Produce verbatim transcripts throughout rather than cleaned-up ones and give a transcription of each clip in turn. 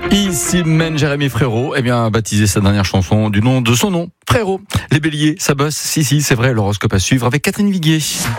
Ici mène Jérémy Frérot, eh bien, baptisé sa dernière chanson du nom de son nom, Frérot. Les béliers, ça bosse, si, si, c'est vrai, l'horoscope à suivre avec Catherine Viguier.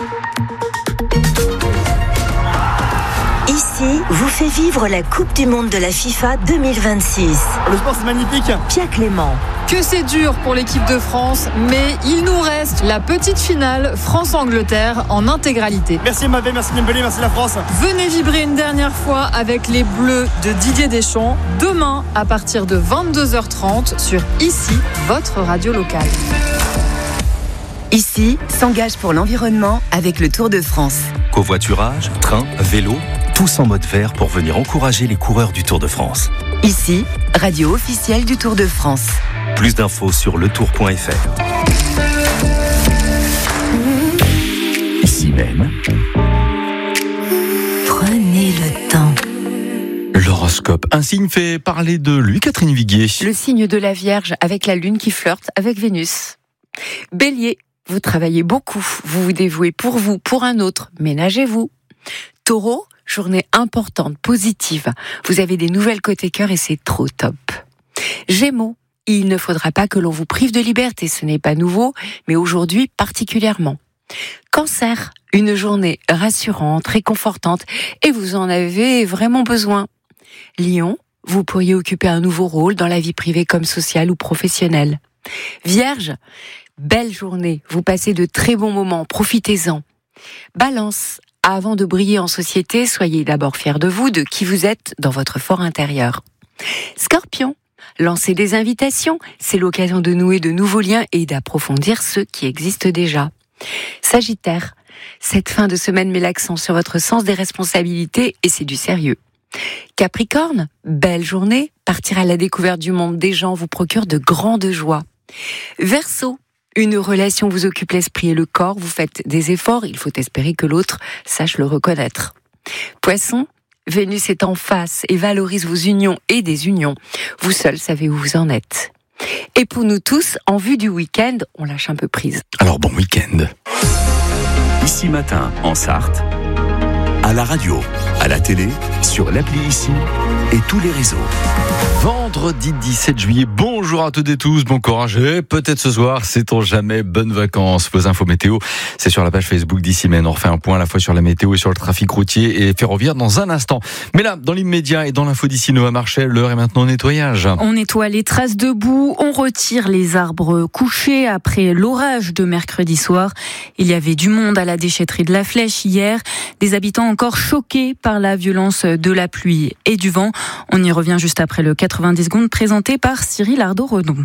Ici vous fait vivre la Coupe du Monde de la FIFA deux mille vingt-six. Le sport, c'est magnifique. Pierre Clément. Que c'est dur pour l'équipe de France, mais il nous reste la petite finale France-Angleterre en intégralité. Merci Mbappé, merci Dembélé, merci la France. Venez vibrer une dernière fois avec les Bleus de Didier Deschamps, demain à partir de vingt-deux heures trente sur Ici, votre radio locale. Ici s'engage pour l'environnement avec le Tour de France. Covoiturage, train, vélo, tous en mode vert pour venir encourager les coureurs du Tour de France. Ici, radio officielle du Tour de France. Plus d'infos sur le tour point f r. Ici même. Prenez le temps. L'horoscope, un signe fait parler de lui, Catherine Viguier. Le signe de la Vierge avec la Lune qui flirte avec Vénus. Bélier, vous travaillez beaucoup, vous vous dévouez pour vous, pour un autre, ménagez-vous. Taureau, journée importante, positive. Vous avez des nouvelles côté cœur et c'est trop top. Gémeaux, il ne faudra pas que l'on vous prive de liberté, ce n'est pas nouveau, mais aujourd'hui particulièrement. Cancer, une journée rassurante, réconfortante, et vous en avez vraiment besoin. Lion, vous pourriez occuper un nouveau rôle dans la vie privée comme sociale ou professionnelle. Vierge, belle journée, vous passez de très bons moments, profitez-en. Balance, avant de briller en société, soyez d'abord fiers de vous, de qui vous êtes dans votre fort intérieur. Scorpion, lancez des invitations, c'est l'occasion de nouer de nouveaux liens et d'approfondir ceux qui existent déjà. Sagittaire, cette fin de semaine met l'accent sur votre sens des responsabilités et c'est du sérieux. Capricorne, belle journée, partir à la découverte du monde des gens vous procure de grandes joies. Verseau, une relation vous occupe l'esprit et le corps, vous faites des efforts, il faut espérer que l'autre sache le reconnaître. Poisson, Vénus est en face et valorise vos unions et désunions. Vous seul savez où vous en êtes. Et pour nous tous, en vue du week-end, on lâche un peu prise. Alors bon week-end. Ici matin, en Sarthe, à la radio, à la télé, sur l'appli Ici et tous les réseaux. Vendredi dix-sept juillet, bonjour à toutes et tous, bon courage et peut-être ce soir, sait-on jamais, bonnes vacances. Vos infos météo, c'est sur la page Facebook d'Ici Même. On refait un point à la fois sur la météo et sur le trafic routier et ferroviaire dans un instant. Mais là, dans l'immédiat et dans l'info d'ici, Noah Marchel, l'heure est maintenant au nettoyage. On nettoie les traces de boue, on retire les arbres couchés après l'orage de mercredi soir. Il y avait du monde à la déchetterie de la Flèche hier, des habitants encore choqués par la violence de la pluie et du vent. On y revient juste après le quatre-vingt-dix secondes présenté par Cyril Ardo-Redon.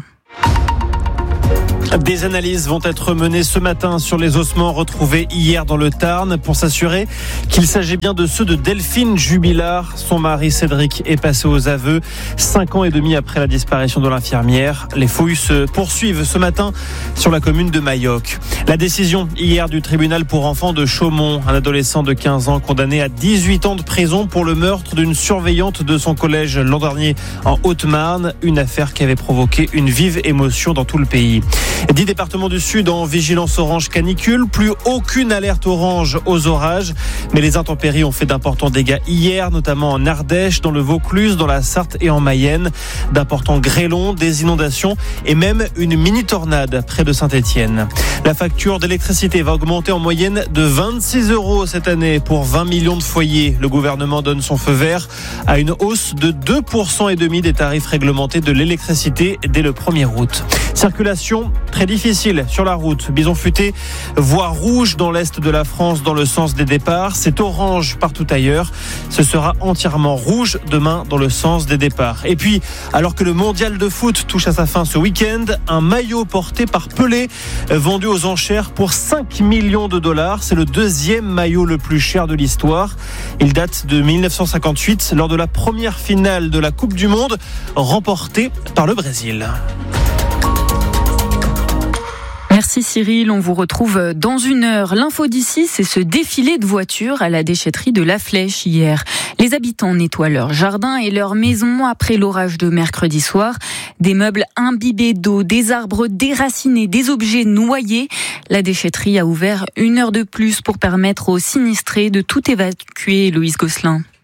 Des analyses vont être menées ce matin sur les ossements retrouvés hier dans le Tarn pour s'assurer qu'il s'agit bien de ceux de Delphine Jubilard. Son mari Cédric est passé aux aveux cinq ans et demi après la disparition de l'infirmière. Les fouilles se poursuivent ce matin sur la commune de Mayoc. La décision hier du tribunal pour enfants de Chaumont, un adolescent de quinze ans condamné à dix-huit ans de prison pour le meurtre d'une surveillante de son collège l'an dernier en Haute-Marne, une affaire qui avait provoqué une vive émotion dans tout le pays. Dix départements du Sud en vigilance orange canicule, plus aucune alerte orange aux orages, mais les intempéries ont fait d'importants dégâts hier, notamment en Ardèche, dans le Vaucluse, dans la Sarthe et en Mayenne, d'importants grêlons, des inondations et même une mini-tornade près de Saint-Étienne. La facture d'électricité va augmenter en moyenne de vingt-six euros cette année pour vingt millions de foyers. Le gouvernement donne son feu vert à une hausse de deux pour cent et demi des tarifs réglementés de l'électricité dès le premier août. Circulation très difficile sur la route. Bison Futé, voie rouge dans l'est de la France dans le sens des départs. C'est orange partout ailleurs. Ce sera entièrement rouge demain dans le sens des départs. Et puis, alors que le mondial de foot touche à sa fin ce week-end, un maillot porté par Pelé, vendu aux enchères pour cinq millions de dollars. C'est le deuxième maillot le plus cher de l'histoire. Il date de dix-neuf cent cinquante-huit, lors de la première finale de la Coupe du Monde, remportée par le Brésil. Merci Cyril, on vous retrouve dans une heure. L'info d'ici, c'est ce défilé de voitures à la déchetterie de la Flèche hier. Les habitants nettoient leur jardin et leur maison après l'orage de mercredi soir. Des meubles imbibés d'eau, des arbres déracinés, des objets noyés. La déchetterie a ouvert une heure de plus pour permettre aux sinistrés de tout évacuer. Loïs Gosselin.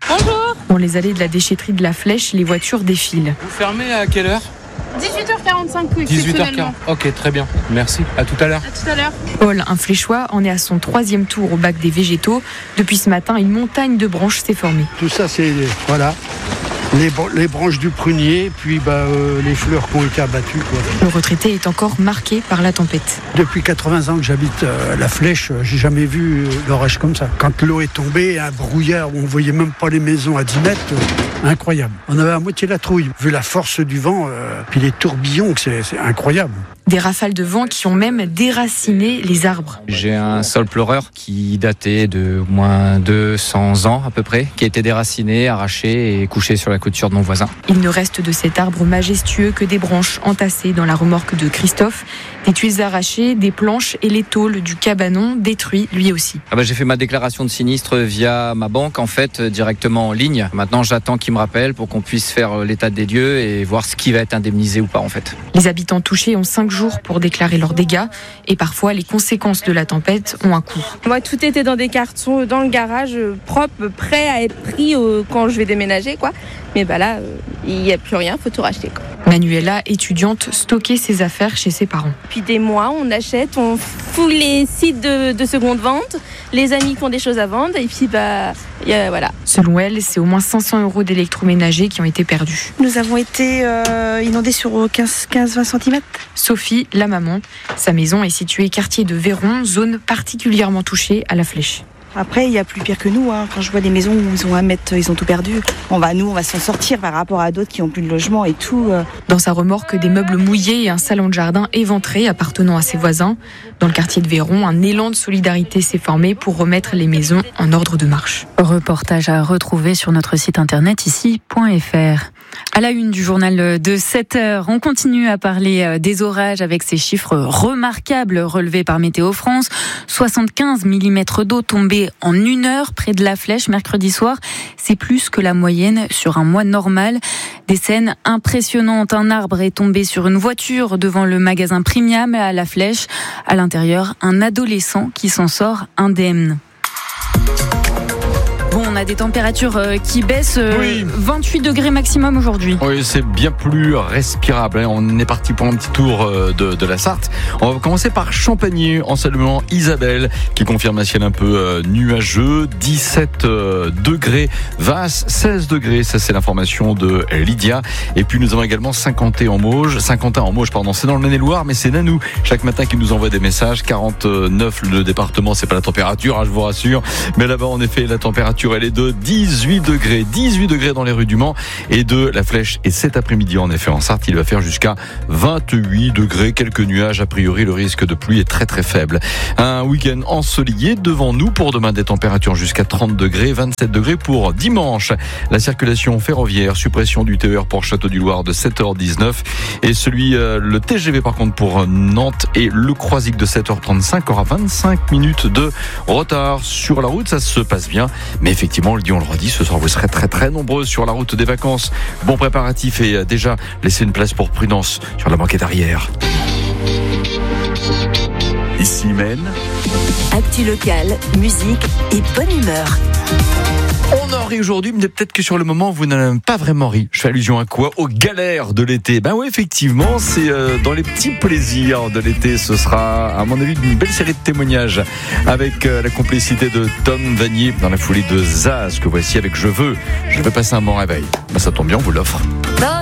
Bonjour. Dans les allées de la déchetterie de la Flèche, les voitures défilent. Vous fermez à quelle heure ? dix-huit heures quarante-cinq, oui, dix-huit heures exceptionnellement. quarante. Ok, très bien. Merci. À tout à l'heure. À tout à l'heure. Paul, un fléchois, en est à son troisième tour au bac des végétaux. Depuis ce matin, une montagne de branches s'est formée. Tout ça, c'est voilà, les, les branches du prunier, puis bah, euh, les fleurs qui ont été abattues, quoi. Le retraité est encore marqué par la tempête. Depuis quatre-vingts ans que j'habite euh, la Flèche, euh, j'ai jamais vu euh, l'orage comme ça. Quand l'eau est tombée, un brouillard où on voyait même pas les maisons à dix mètres, euh, incroyable. On avait à moitié la trouille. Vu la force du vent, euh, puis les tourbillons, c'est, c'est incroyable. Des rafales de vent qui ont même déraciné les arbres. J'ai un sol pleureur qui datait de moins deux cents ans à peu près, qui a été déraciné, arraché et couché sur la clôture de mon voisin. Il ne reste de cet arbre majestueux que des branches entassées dans la remorque de Christophe, des tuiles arrachées, des planches et les tôles du cabanon détruits lui aussi. Ah bah j'ai fait ma déclaration de sinistre via ma banque, en fait, directement en ligne. Maintenant, j'attends qu'ils me rappellent pour qu'on puisse faire l'état des lieux et voir ce qui va être indemnisé ou pas, en fait. Les habitants touchés ont cinq jours pour déclarer leurs dégâts et parfois les conséquences de la tempête ont un coût. Moi, tout était dans des cartons, dans le garage, propre, prêt à être pris euh, quand je vais déménager, quoi. Mais bah là, il euh, n'y a plus rien, faut tout racheter, quoi. Manuela, étudiante, stockait ses affaires chez ses parents. Depuis des mois, on achète, on fout les sites de, de seconde vente, les amis qui ont des choses à vendre, et puis bah, y a, voilà. Selon elle, c'est au moins cinq cents euros d'électroménager qui ont été perdus. Nous avons été euh, inondés sur quinze à vingt centimètres. Sophie, la maman, sa maison est située quartier de Véron, zone particulièrement touchée à la Flèche. Après, il y a plus pire que nous. Hein. Quand je vois des maisons où ils ont un mètre, ils ont tout perdu. On va, nous, on va s'en sortir par rapport à d'autres qui ont plus de logement et tout. Dans sa remorque, des meubles mouillés et un salon de jardin éventré appartenant à ses voisins. Dans le quartier de Véron, un élan de solidarité s'est formé pour remettre les maisons en ordre de marche. Reportage à retrouver sur notre site internet ici point f r. À la une du journal de sept heures, on continue à parler des orages avec ces chiffres remarquables relevés par Météo France. soixante-quinze millimètres d'eau tombée en une heure près de la Flèche mercredi soir. C'est plus que la moyenne sur un mois normal. Des scènes impressionnantes. Un arbre est tombé sur une voiture devant le magasin Premium à la Flèche. À l'intérieur, un adolescent qui s'en sort indemne. Bon, on a des températures qui baissent, oui. vingt-huit degrés maximum aujourd'hui. Oui, c'est bien plus respirable. On est parti pour un petit tour de, de la Sarthe. On va commencer par Champagné, en saluant Isabelle, qui confirme un ciel un peu nuageux. dix-sept degrés, Vasse, seize degrés. Ça, c'est l'information de Lydia. Et puis, nous avons également Saint-Quentin en Mauges. Saint-Quentin en Mauges, pardon. C'est dans le Maine-et-Loire, mais c'est Nanou, chaque matin, qui nous envoie des messages. quarante-neuf, le département, c'est pas la température, hein, je vous rassure. Mais là-bas, en effet, la température, elle est de dix-huit degrés. dix-huit degrés dans les rues du Mans et de la Flèche. Et cet après-midi, en effet, en Sarthe, il va faire jusqu'à vingt-huit degrés. Quelques nuages. A priori, le risque de pluie est très très faible. Un week-end ensoleillé devant nous pour demain, des températures jusqu'à trente degrés. vingt-sept degrés pour dimanche. La circulation ferroviaire, suppression du T E R pour Château-du-Loir de sept heures dix-neuf. Et celui, euh, le T G V par contre pour Nantes et le Croisic de sept heures trente-cinq aura vingt-cinq minutes de retard sur la route. Ça se passe bien. Mais effectivement, on le dit, on le redit, ce soir vous serez très très nombreux sur la route des vacances. Bon préparatif et déjà laissez une place pour prudence sur la banquette arrière. Ici Maine. Actu locale, musique et bonne humeur. On en rit aujourd'hui, mais peut-être que sur le moment, vous n'avez pas vraiment ri. Je fais allusion à quoi ? Aux galères de l'été. Ben oui, effectivement, c'est euh, dans les petits plaisirs de l'été. Ce sera, à mon avis, une belle série de témoignages avec euh, la complicité de Tom Vanier dans la folie de Zaz, que voici avec Je veux. Je veux passer un bon réveil. Ben, ça tombe bien, on vous l'offre.